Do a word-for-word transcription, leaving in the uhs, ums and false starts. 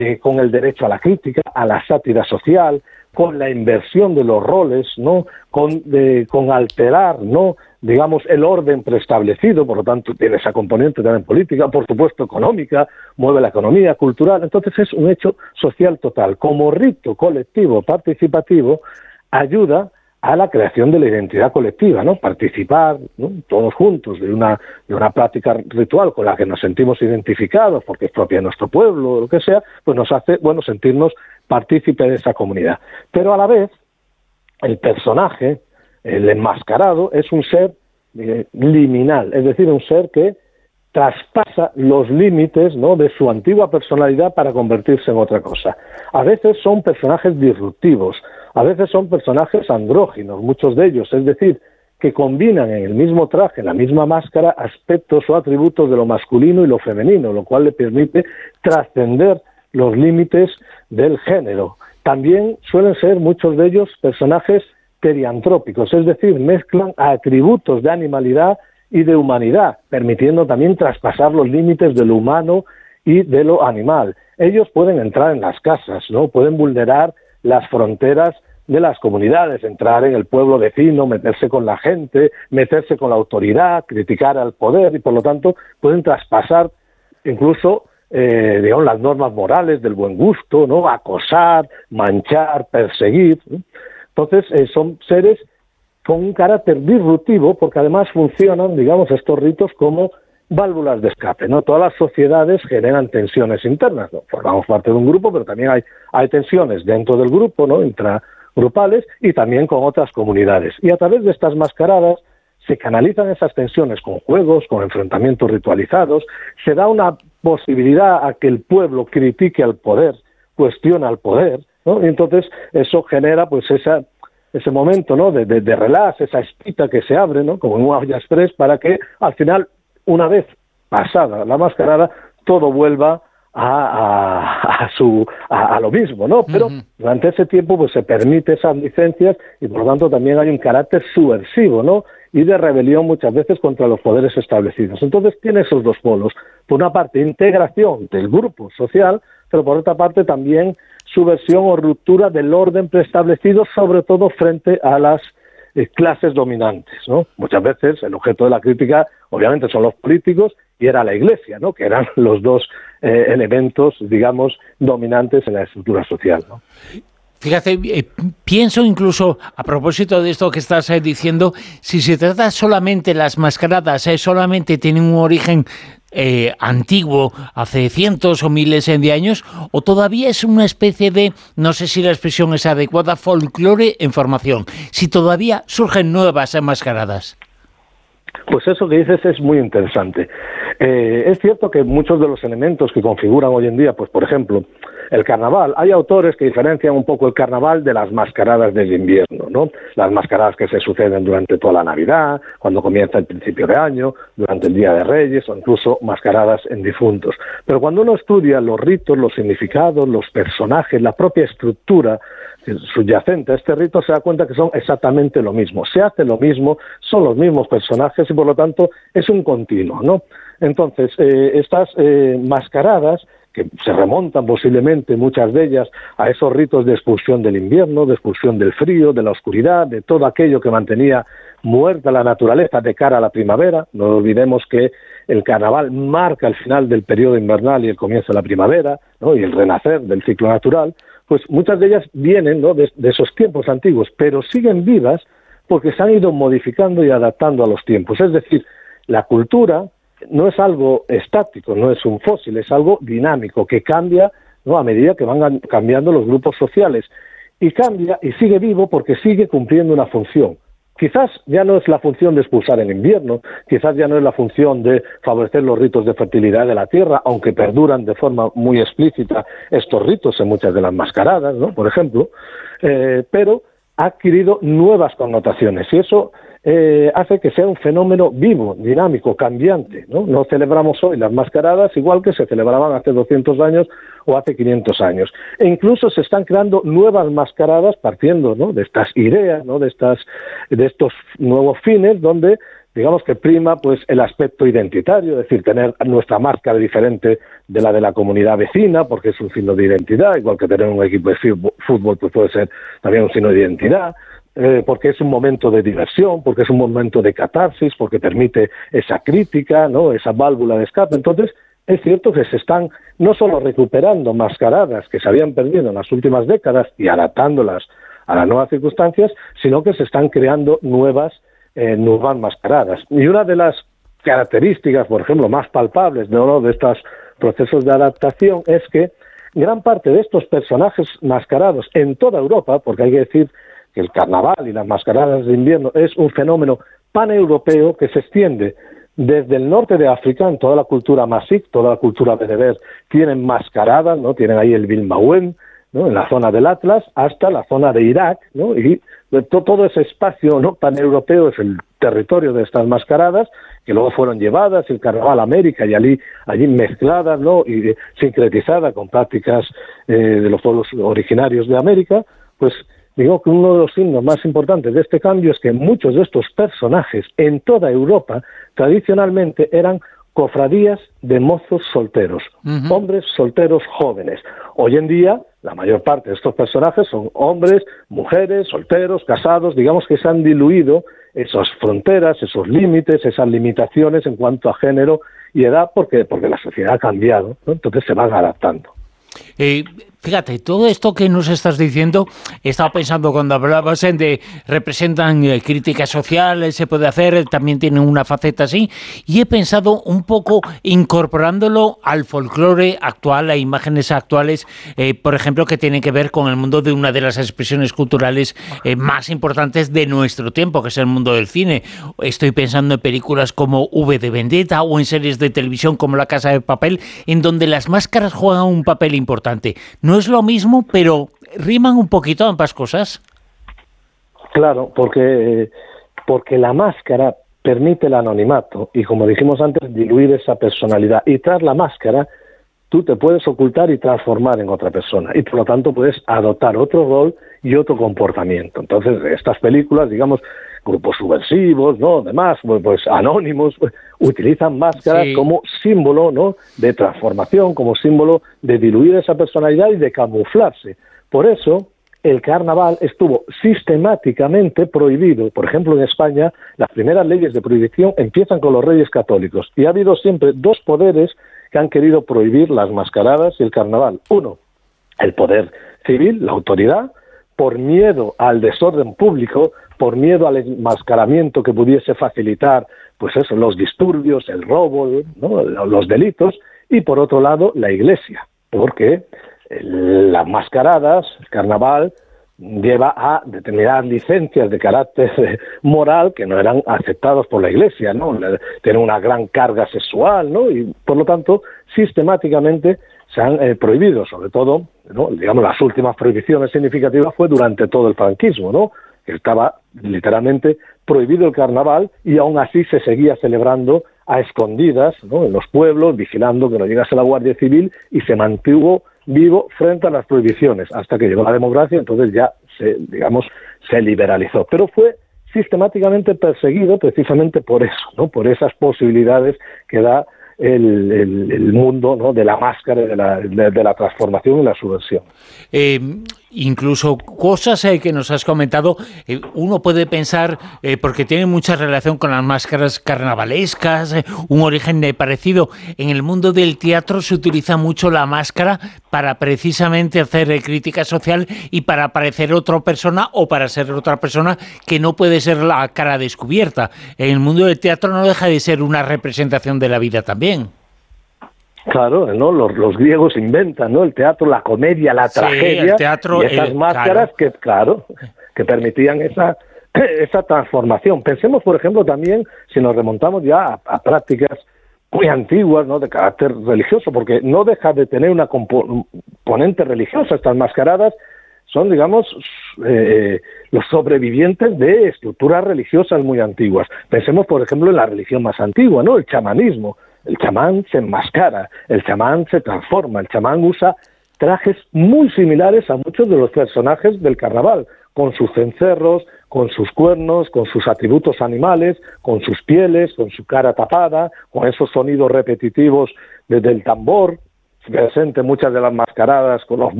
eh, con el derecho a la crítica, a la sátira social, con la inversión de los roles, ¿no? Con, de, con alterar, ¿no?, digamos, el orden preestablecido, por lo tanto tiene esa componente también política, por supuesto económica, mueve la economía, cultural. Entonces es un hecho social total. Como rito colectivo participativo, ayuda a la creación de la identidad colectiva, ¿no? Participar, ¿no?, todos juntos de una, de una práctica ritual con la que nos sentimos identificados, porque es propia de nuestro pueblo, o lo que sea, pues nos hace, bueno, sentirnos partícipes de esa comunidad. Pero a la vez, el personaje, el enmascarado, es un ser eh, liminal, es decir, un ser que traspasa los límites, ¿no?, de su antigua personalidad para convertirse en otra cosa. A veces son personajes disruptivos, a veces son personajes andróginos, muchos de ellos, es decir, que combinan en el mismo traje, en la misma máscara, aspectos o atributos de lo masculino y lo femenino, lo cual le permite trascender los límites del género. También suelen ser muchos de ellos personajes periantrópicos, es decir, mezclan atributos de animalidad y de humanidad, permitiendo también traspasar los límites de lo humano y de lo animal. Ellos pueden entrar en las casas, ¿no?, pueden vulnerar las fronteras de las comunidades, entrar en el pueblo vecino, meterse con la gente, meterse con la autoridad, criticar al poder, y por lo tanto pueden traspasar incluso eh, digamos, las normas morales del buen gusto, ¿no?, acosar, manchar, perseguir, ¿no? Entonces, eh, son seres con un carácter disruptivo, porque además funcionan, digamos, estos ritos como válvulas de escape, ¿no? Todas las sociedades generan tensiones internas, ¿no? Formamos parte de un grupo, pero también hay, hay tensiones dentro del grupo, ¿no?, intragrupales, y también con otras comunidades. Y a través de estas mascaradas se canalizan esas tensiones con juegos, con enfrentamientos ritualizados, se da una posibilidad a que el pueblo critique al poder, cuestiona al poder, ¿no? Y entonces eso genera pues esa ese momento, ¿no?, de, de, de relax, esa espita que se abre, ¿no?, como en una olla express, para que al final, una vez pasada la mascarada, todo vuelva a, a, a su a, a lo mismo, ¿no? Pero uh-huh. durante ese tiempo pues se permite esas licencias y por lo tanto también hay un carácter subversivo, ¿no?, y de rebelión muchas veces contra los poderes establecidos. Entonces tiene esos dos polos. Por una parte, integración del grupo social, pero por otra parte también subversión o ruptura del orden preestablecido, sobre todo frente a las eh, clases dominantes, ¿no? Muchas veces el objeto de la crítica, obviamente, son los políticos y era la Iglesia, ¿no?, que eran los dos eh, elementos, digamos, dominantes en la estructura social, ¿no? Fíjate, eh, pienso incluso, a propósito de esto que estás eh, diciendo, si se trata solamente las mascaradas, eh, solamente tienen un origen eh, antiguo, hace cientos o miles de años, o todavía es una especie de, no sé si la expresión es adecuada, folclore en formación, si todavía surgen nuevas eh, mascaradas. Pues eso que dices es muy interesante. Eh, es cierto que muchos de los elementos que configuran hoy en día, pues por ejemplo, el carnaval, hay autores que diferencian un poco el carnaval de las mascaradas del invierno, ¿no? Las mascaradas que se suceden durante toda la Navidad, cuando comienza el principio de año, durante el Día de Reyes, o incluso mascaradas en difuntos. Pero cuando uno estudia los ritos, los significados, los personajes, la propia estructura subyacente a este rito, se da cuenta que son exactamente lo mismo. Se hace lo mismo, son los mismos personajes y por lo tanto es un continuo, ¿no? Entonces, eh, estas eh, mascaradas, que se remontan posiblemente muchas de ellas a esos ritos de expulsión del invierno, de expulsión del frío, de la oscuridad, de todo aquello que mantenía muerta la naturaleza de cara a la primavera. No olvidemos que el carnaval marca el final del periodo invernal y el comienzo de la primavera, ¿no?, y el renacer del ciclo natural. Pues muchas de ellas vienen, ¿no?, de, de esos tiempos antiguos, pero siguen vivas porque se han ido modificando y adaptando a los tiempos. Es decir, la cultura no es algo estático, no es un fósil, es algo dinámico, que cambia, ¿no?, a medida que van cambiando los grupos sociales. Y cambia y sigue vivo porque sigue cumpliendo una función. Quizás ya no es la función de expulsar el invierno, quizás ya no es la función de favorecer los ritos de fertilidad de la tierra, aunque perduran de forma muy explícita estos ritos en muchas de las mascaradas, ¿no?, por ejemplo, eh, pero ha adquirido nuevas connotaciones y eso eh, hace que sea un fenómeno vivo, dinámico, cambiante, ¿no? No celebramos hoy las mascaradas igual que se celebraban hace doscientos años o hace quinientos años. E incluso se están creando nuevas mascaradas partiendo, ¿no?, de estas ideas, ¿no?, de estas de estos nuevos fines donde digamos que prima pues el aspecto identitario, es decir, tener nuestra máscara diferente de la de la comunidad vecina, porque es un signo de identidad, igual que tener un equipo de fútbol pues puede ser también un signo de identidad, eh, porque es un momento de diversión, porque es un momento de catarsis, porque permite esa crítica, ¿no?, esa válvula de escape. Entonces, es cierto que se están no solo recuperando mascaradas que se habían perdido en las últimas décadas y adaptándolas a las nuevas circunstancias, sino que se están creando nuevas eh, nuevas mascaradas. Y una de las características, por ejemplo, más palpables de uno de estos procesos de adaptación es que gran parte de estos personajes mascarados en toda Europa, porque hay que decir que el carnaval y las mascaradas de invierno es un fenómeno paneuropeo que se extiende desde el norte de África, en toda la cultura masí, toda la cultura bereber, tienen mascaradas, ¿no? Tienen ahí el Bilmawen, ¿no?, en la zona del Atlas, hasta la zona de Irak, ¿no? Y todo ese espacio, ¿no?, paneuropeo es el territorio de estas mascaradas, que luego fueron llevadas, el carnaval a América, y allí, allí mezcladas, ¿no?, y sincretizadas con prácticas eh, de los pueblos originarios de América. Pues digo que uno de los signos más importantes de este cambio es que muchos de estos personajes en toda Europa tradicionalmente eran cofradías de mozos solteros, uh-huh. hombres solteros jóvenes. Hoy en día, la mayor parte de estos personajes son hombres, mujeres, solteros, casados, digamos que se han diluido esas fronteras, esos límites, esas limitaciones en cuanto a género y edad, porque, porque la sociedad ha cambiado, ¿no? Entonces se van adaptando. Eh, fíjate, todo esto que nos estás diciendo, he estado pensando cuando hablabas en de representan eh, críticas sociales, se puede hacer, también tienen una faceta así, y he pensado un poco incorporándolo al folclore actual, a imágenes actuales, eh, por ejemplo, que tienen que ver con el mundo de una de las expresiones culturales eh, más importantes de nuestro tiempo, que es el mundo del cine. Estoy pensando en películas como V de Vendetta o en series de televisión como La Casa de Papel, en donde las máscaras juegan un papel importante. No es lo mismo, pero riman un poquito ambas cosas. Claro, porque, porque la máscara permite el anonimato y, como dijimos antes, diluir esa personalidad. Y tras la máscara, tú te puedes ocultar y transformar en otra persona. Y, por lo tanto, puedes adoptar otro rol y otro comportamiento. Entonces, estas películas, digamos, grupos subversivos, ¿no?, demás, pues, pues anónimos, pues, utilizan máscaras sí. como símbolo, ¿no?, de transformación, como símbolo de diluir esa personalidad y de camuflarse. Por eso, el carnaval estuvo sistemáticamente prohibido. Por ejemplo, en España, las primeras leyes de prohibición empiezan con los Reyes Católicos, y ha habido siempre dos poderes que han querido prohibir las mascaradas y el carnaval. Uno, el poder civil, la autoridad, por miedo al desorden público, por miedo al enmascaramiento que pudiese facilitar, pues eso, los disturbios, el robo, ¿no?, los delitos, y por otro lado, la Iglesia, porque las mascaradas, el carnaval, lleva a determinadas licencias de carácter moral que no eran aceptadas por la Iglesia, ¿no? Tienen una gran carga sexual, ¿no? Y por lo tanto, sistemáticamente se han eh, prohibido, sobre todo, ¿no?, digamos, las últimas prohibiciones significativas fue durante todo el franquismo, ¿no?, que estaba literalmente prohibido el carnaval y aún así se seguía celebrando a escondidas, ¿no?, en los pueblos, vigilando que no llegase la Guardia Civil, y se mantuvo vivo frente a las prohibiciones hasta que llegó la democracia. Entonces ya se, digamos, se liberalizó. Pero fue sistemáticamente perseguido precisamente por eso, ¿no?, por esas posibilidades que da el, el, el mundo, ¿no?, de la máscara, de la, de, de la transformación y la subversión. Eh, incluso cosas eh, que nos has comentado, eh, uno puede pensar, eh, porque tiene mucha relación con las máscaras carnavalescas, eh, un origen eh, parecido. En el mundo del teatro se utiliza mucho la máscara para precisamente hacer eh, crítica social y para parecer otra persona o para ser otra persona que no puede ser la cara descubierta. En el mundo del teatro no deja de ser una representación de la vida también. Claro, ¿no? Los, los griegos inventan, ¿no?, el teatro, la comedia, la tragedia, sí, el teatro, y esas el, máscaras claro. que, claro, que permitían esa, esa transformación. Pensemos, por ejemplo, también, si nos remontamos ya a, a prácticas muy antiguas, ¿no?, de carácter religioso, porque no deja de tener una componente religiosa. Estas mascaradas son, digamos, eh, los sobrevivientes de estructuras religiosas muy antiguas. Pensemos, por ejemplo, en la religión más antigua, ¿no?, el chamanismo. El chamán se enmascara, el chamán se transforma, el chamán usa trajes muy similares a muchos de los personajes del carnaval, con sus cencerros, con sus cuernos, con sus atributos animales, con sus pieles, con su cara tapada, con esos sonidos repetitivos desde el tambor, presente muchas de las mascaradas con los